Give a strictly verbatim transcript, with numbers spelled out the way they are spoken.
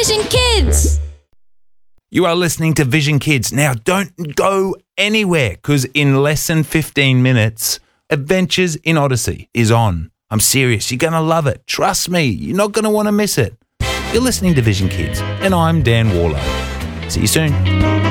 Vision Kids! You are listening to Vision Kids. Now, don't go anywhere because in less than fifteen minutes, Adventures in Odyssey is on. I'm serious. You're going to love it. Trust me. You're not going to want to miss it. You're listening to Vision Kids, and I'm Dan Warlow. See you soon.